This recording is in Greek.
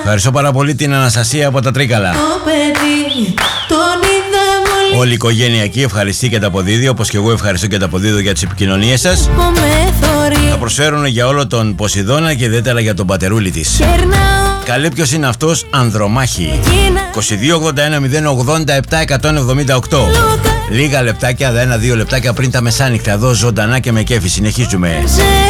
Ευχαριστώ πάρα πολύ την Αναστασία από τα Τρίκαλα. Όλη η οικογένεια εκεί ευχαριστεί και τα αποδίδει, όπως και εγώ ευχαριστώ και τα αποδίδω για τις επικοινωνίες σας. Θα προσφέρουν για όλο τον Ποσειδώνα και ιδιαίτερα για τον πατερούλη της. Καλή, ποιος είναι αυτός? Ανδρομάχη. 2281-087-178. Λίγα λεπτάκια, 1-2 λεπτάκια πριν τα μεσάνυχτα, εδώ ζωντανά και με κέφι. Συνεχίζουμε.